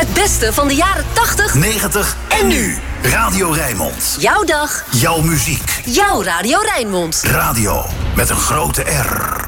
Het beste van de jaren 80, 90 en nu. Radio Rijnmond. Jouw dag, Jouw muziek. jouw Radio Rijnmond. Radio met een grote R.